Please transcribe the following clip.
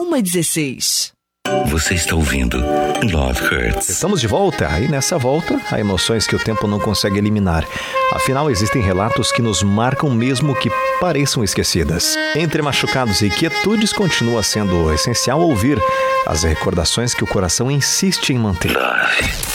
1h16. Você está ouvindo Love Hurts. Estamos de volta, e nessa volta há emoções que o tempo não consegue eliminar. Afinal, existem relatos que nos marcam mesmo que pareçam esquecidas. Entre machucados e quietudes, continua sendo essencial ouvir as recordações que o coração insiste em manter. Love.